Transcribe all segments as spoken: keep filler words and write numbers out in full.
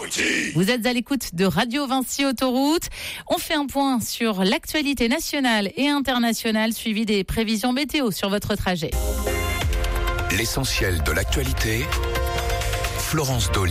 Vous êtes à l'écoute de Radio Vinci Autoroute. On fait un point sur l'actualité nationale et internationale, suivi des prévisions météo sur votre trajet. L'essentiel de l'actualité, Florence Dolly.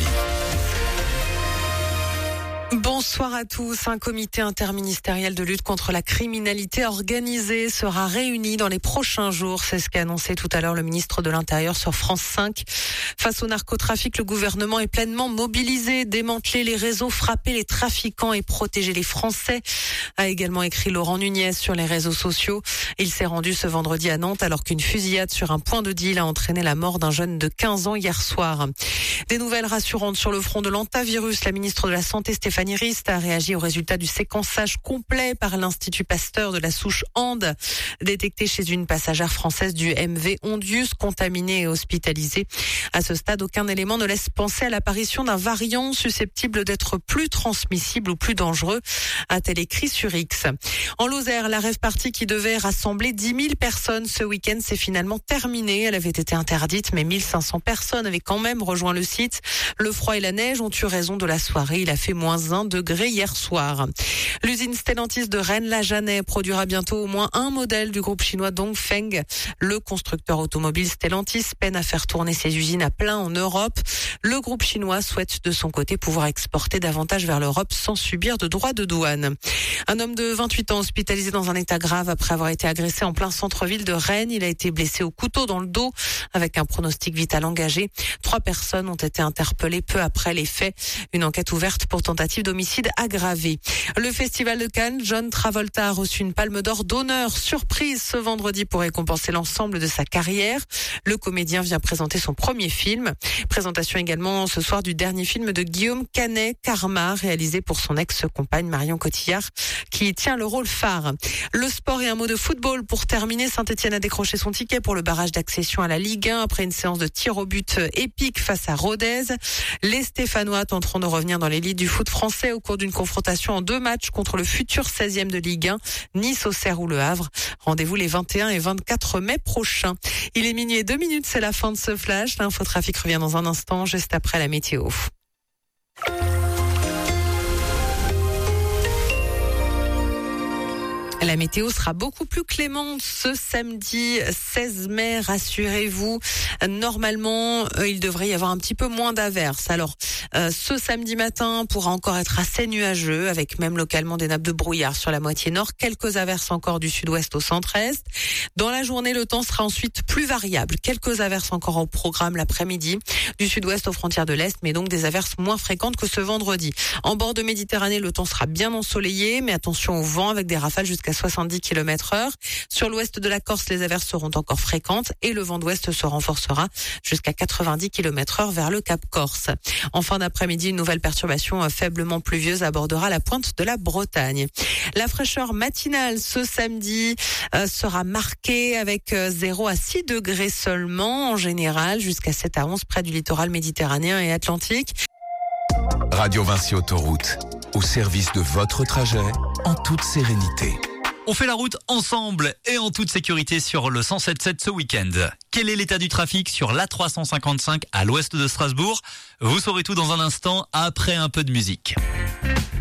Bonsoir à tous. Un comité interministériel de lutte contre la criminalité organisée sera réuni dans les prochains jours. C'est ce qu'a annoncé tout à l'heure le ministre de l'Intérieur sur France cinq. Face au narcotrafic, le gouvernement est pleinement mobilisé. Démanteler les réseaux, frapper les trafiquants et protéger les Français, a également écrit Laurent Nunez sur les réseaux sociaux. Il s'est rendu ce vendredi à Nantes alors qu'une fusillade sur un point de deal a entraîné la mort d'un jeune de quinze ans hier soir. Des nouvelles rassurantes sur le front de l'hantavirus. La ministre de la Santé, Stéphanie Rist, a réagi au résultat du séquençage complet par l'Institut Pasteur de la souche Ande, détectée chez une passagère française du M V Ondius, contaminée et hospitalisée. À ce stade, aucun élément ne laisse penser à l'apparition d'un variant susceptible d'être plus transmissible ou plus dangereux, a-t-elle écrit sur X. En Lozère, la rave party qui devait rassembler dix mille personnes ce week-end s'est finalement terminée. Elle avait été interdite, mais mille cinq cents personnes avaient quand même rejoint le site. Le froid et la neige ont eu raison de la soirée. Il a fait moins un degré hier soir. L'usine Stellantis de Rennes-la-Jeannet produira bientôt au moins un modèle du groupe chinois Dongfeng. Le constructeur automobile Stellantis peine à faire tourner ses usines à plein en Europe. Le groupe chinois souhaite de son côté pouvoir exporter davantage vers l'Europe sans subir de droits de douane. Un homme de vingt-huit ans hospitalisé dans un état grave après avoir été agressé en plein centre-ville de Rennes. Il a été blessé au couteau dans le dos avec un pronostic vital engagé. Trois personnes ont été interpellées peu après les faits. Une enquête ouverte pour tentative d'homicide aggravé. Le Festival de Cannes, John Travolta a reçu une palme d'or d'honneur surprise ce vendredi pour récompenser l'ensemble de sa carrière. Le comédien vient présenter son premier film. Présentation également ce soir du dernier film de Guillaume Canet, Karma, réalisé pour son ex-compagne Marion Cotillard, qui tient le rôle phare. Le sport et un mot de football pour terminer. Saint-Etienne a décroché son ticket pour le barrage d'accession à la Ligue un après une séance de tir au but épique face à Rodez. Les Stéphanois tenteront de revenir dans l'élite du foot français au cours d'une confrontation en deux matchs contre le futur seizième de Ligue un, Nice, Auxerre ou Le Havre. Rendez-vous les vingt et un et vingt-quatre mai prochains. Il est minuit et deux minutes, c'est la fin de ce flash. L'infotrafic revient dans un instant, juste après la météo. La météo sera beaucoup plus clémente ce samedi seize mai, rassurez-vous. Normalement, euh, il devrait y avoir un petit peu moins d'averses. Alors, euh, ce samedi matin pourra encore être assez nuageux, avec même localement des nappes de brouillard sur la moitié nord. Quelques averses encore du sud-ouest au centre-est. Dans la journée, le temps sera ensuite plus variable. Quelques averses encore au programme l'après-midi, du sud-ouest aux frontières de l'Est, mais donc des averses moins fréquentes que ce vendredi. En bord de Méditerranée, le temps sera bien ensoleillé, mais attention au vent avec des rafales jusqu'à soixante-dix kilomètres heure. Sur l'ouest de la Corse, les averses seront encore fréquentes et le vent d'ouest se renforcera jusqu'à quatre-vingt-dix kilomètres heure vers le Cap Corse. En fin d'après-midi, une nouvelle perturbation faiblement pluvieuse abordera la pointe de la Bretagne. La fraîcheur matinale ce samedi euh, sera marquée avec euh, zéro à six degrés seulement en général, jusqu'à sept à onze près du littoral méditerranéen et atlantique. Radio Vinci Autoroute, au service de votre trajet, en toute sérénité. On fait la route ensemble et en toute sécurité sur le cent sept sept ce week-end. Quel est l'état du trafic sur l'A trois cent cinquante-cinq à l'ouest de Strasbourg? Vous saurez tout dans un instant après un peu de musique.